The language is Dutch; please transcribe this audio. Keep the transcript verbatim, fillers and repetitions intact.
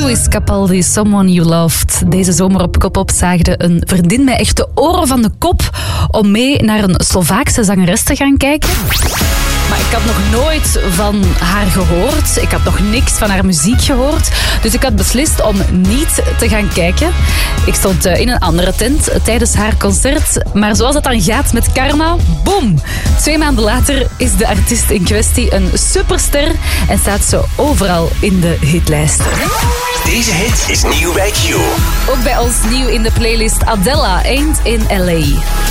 Lewis Capaldi, Someone You Loved. Deze zomer op Kop Op zaagde een vriendin mij echt de oren van de kop om mee naar een Slovaakse zangeres te gaan kijken. Maar ik had nog nooit van haar gehoord. Ik had nog niks van haar muziek gehoord. Dus ik had beslist om niet te gaan kijken. Ik stond in een andere tent tijdens haar concert. Maar zoals dat dan gaat met karma, boom! Twee maanden later is de artiest in kwestie een superster en staat ze overal in de hitlijsten. Deze hit is nieuw bij Q. Ook bij ons nieuw in de playlist Adela, Ain't in L A.